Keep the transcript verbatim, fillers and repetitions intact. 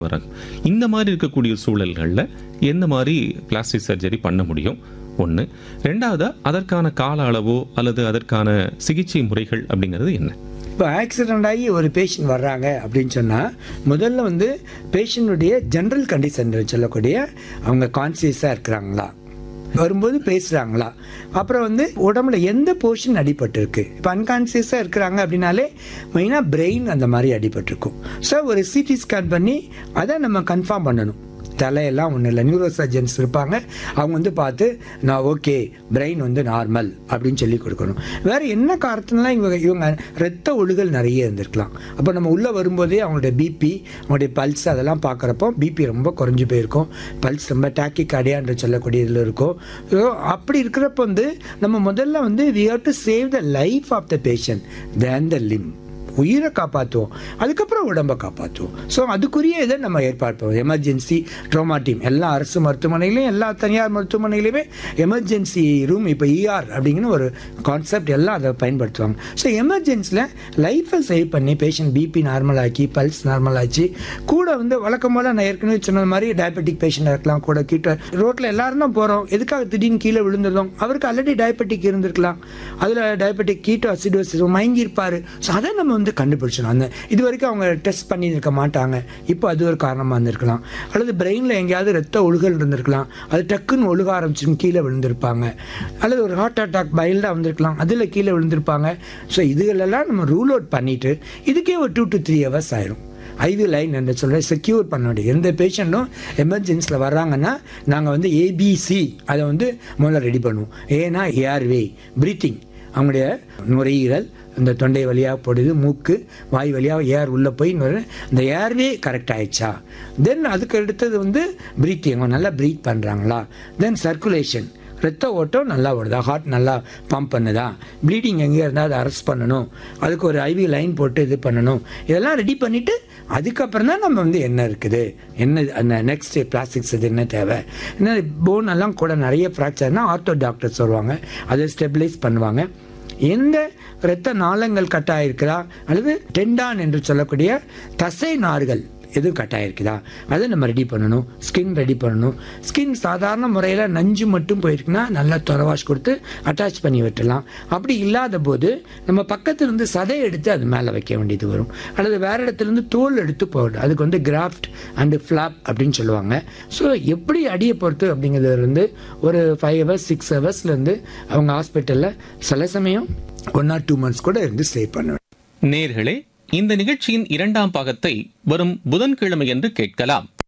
வராங்க. இந்த மாதிரி இருக்கக்கூடிய சூழல்களில் எந்த மாதிரி பிளாஸ்டிக் சர்ஜரி பண்ண முடியும்? ஒன்று. ரெண்டாவது, அதற்கான கால அளவோ அல்லது அதற்கான சிகிச்சை முறைகள் அப்படிங்கிறது என்ன? இப்போ ஆக்சிடென்ட் ஆகி ஒரு பேஷண்ட் வர்றாங்க அப்படின்னு சொன்னால், முதல்ல வந்து பேஷண்ட்டுடைய ஜென்ரல் கண்டிஷன் சொல்லக்கூடிய அவங்க கான்சியஸாக இருக்கிறாங்களா, வரும்போது பேசுகிறாங்களா, அப்புறம் வந்து உடம்புல எந்த போர்ஷன் அடிபட்டிருக்கு. இப்போ அன்கான்சியஸாக இருக்கிறாங்க அப்படின்னாலே மெயினாக பிரெயின் அந்த மாதிரி அடிபட்டிருக்கும். ஸோ ஒரு சிடி ஸ்கேன் பண்ணி அதை நம்ம கன்ஃபார்ம் பண்ணணும். தலையெல்லாம் ஒன்றும் இல்லை, நியூரோ சர்ஜன்ஸ் இருப்பாங்க, அவங்க வந்து பார்த்து நான் ஓகே பிரெயின் வந்து நார்மல் அப்படின்னு சொல்லி கொடுக்கணும். வேறு என்ன காரணத்தினால இவங்க இவங்க ரத்த ஒழுகல் நிறைய இருந்திருக்கலாம். அப்போ நம்ம உள்ளே வரும்போதே அவங்களுடைய பிபி, அவங்களுடைய பல்ஸ் அதெல்லாம் பார்க்குறப்போ பிபி ரொம்ப குறைஞ்சி போயிருக்கும், பல்ஸ் ரொம்ப டாக்கி கடையான்ற சொல்லக்கூடிய இதில் இருக்கும். ஸோ அப்படி இருக்கிறப்ப வந்து நம்ம முதல்ல வந்து we have to save the life of the patient than the Lim. உயிரை காப்பாற்றுவோம், அதுக்கப்புறம் உடம்பை காப்பாற்றுவோம். ஸோ அதுக்குரிய இதை நம்ம ஏற்பாடு பண்ணுவோம். எமர்ஜென்சி ட்ரோமா டீம் எல்லா அரசு மருத்துவமனையிலையும் எல்லா தனியார் மருத்துவமனையிலையுமே எமர்ஜென்சி ரூம், இப்போ இஆர் அப்படிங்கிற ஒரு கான்செப்ட் எல்லாம் அதை பயன்படுத்துவாங்க. ஸோ எமர்ஜென்சியில் லைஃப்பை சேவ் பண்ணி பேஷண்ட் பிபி நார்மல் ஆக்கி பல்ஸ் நார்மல் ஆச்சு, கூட வந்து வழக்கம் போல் நான் ஏற்கனவே சொன்ன மாதிரி டயபெட்டிக் பேஷண்டாக இருக்கலாம், கூட கீட்ட ரோட்டில் எல்லாரும் தான் போகிறோம், எதுக்காக திடீர்னு கீழே விழுந்துடும், அவருக்கு ஆல்ரெடி டயபெட்டிக் இருந்திருக்கலாம், அதில் டயபெட்டிக் கீட்டோ அசிடோசிஸ் மயங்கி இருப்பார். ஸோ அதை நம்ம வந்து கண்டுபிடிச்சணும். அந்த இது வரைக்கும் அவங்க டெஸ்ட் பண்ணியிருக்க மாட்டாங்க, இப்போ அது ஒரு காரணமாக இருந்திருக்கலாம். அல்லது பிரெயினில் எங்கேயாவது ரத்த ஒழுகல் இருந்திருக்கலாம், அது டக்குன்னு ஒழுக ஆரம்பிச்சுன்னு கீழே விழுந்திருப்பாங்க. அல்லது ஒரு ஹார்ட் அட்டாக் பைல்டாக வந்திருக்கலாம், அதில் கீழே விழுந்திருப்பாங்க. ஸோ இதுகளெல்லாம் நம்ம ரூல் அவுட் பண்ணிவிட்டு இதுக்கே ஒரு டூ டு த்ரீ ஹவர்ஸ் ஆயிரும். ஐவி லைன் என்று சொல்ல செக்யூர் பண்ண வேண்டிய எந்த பேஷண்ட்டும் எமர்ஜென்சியில் வர்றாங்கன்னா நாங்கள் வந்து ஏபிசி அதை வந்து முதல்ல ரெடி பண்ணுவோம். ஏன்னா ஏர்வே பிரீத்திங், அவங்களுடைய நுரையீரல் இந்த தொண்டை வழியாக போடுது, மூக்கு வாய் வழியாக ஏர் உள்ளே போய் இந்த ஏர்வே கரெக்ட் ஆயிடுச்சா, தென் அதுக்கு அடுத்தது வந்து பிரீத்திங், நல்லா ப்ரீத் பண்ணுறாங்களா, தென் சர்க்குலேஷன் ரத்த ஓட்டம் நல்லா ஓடுதா, ஹார்ட் நல்லா பம்ப் பண்ணுதா, ப்ளீடிங் எங்கே இருந்தால் அதை அரெஸ்ட் பண்ணணும், அதுக்கு ஒரு ஐவி லைன் போட்டு இது பண்ணணும். இதெல்லாம் ரெடி பண்ணிவிட்டு அதுக்கப்புறம் தான் நம்ம வந்து என்ன இருக்குது, என்ன அந்த நெக்ஸ்ட் பிளாஸ்டிக்ஸ் இது என்ன தேவை, என்ன போன் எல்லாம் கூட நிறைய ஃப்ராக்சர்னா ஆர்த்தோ டாக்டர்ஸ் வருவாங்க, அதை ஸ்டெபிலைஸ் பண்ணுவாங்க. எந்த இரத்த நாளங்கள் கட்டாயிருக்குதா அல்லது டெண்டான் என்று சொல்லக்கூடிய தசை நார்கள் எதுவும் கட்டாயிருக்குதா அதை நம்ம ரெடி பண்ணணும். ஸ்கின் ரெடி பண்ணணும். ஸ்கின் சாதாரண முறையில் நஞ்சு மட்டும் போயிருக்குன்னா நல்லா தொலைவாஷ் கொடுத்து அட்டாச் பண்ணி விட்டுலாம். அப்படி இல்லாத போது நம்ம பக்கத்துலேருந்து சதை எடுத்து அது மேலே வைக்க வேண்டியது வரும், அல்லது வேறு இடத்துலேருந்து தோல் எடுத்து போகணும். அதுக்கு வந்து கிராஃப்ட் அண்டு ஃப்ளாப் அப்படின்னு சொல்லுவாங்க. ஸோ எப்படி அடியை பொறுத்து அப்படிங்கிறதுலேருந்து ஒரு ஃபைவ் ஹவர்ஸ் சிக்ஸ் ஹவர்ஸ்லேருந்து அவங்க ஹாஸ்பிட்டலில் சில சமயம் ஒன் ஆர் டூ மந்த்ஸ் கூட இருந்து ஸ்டே பண்ணுவேன். நேயர்களே, இந்த நிகழ்ச்சியின் இரண்டாம் பாகத்தை வரும் புதன்கிழமை என்று கேட்கலாம்.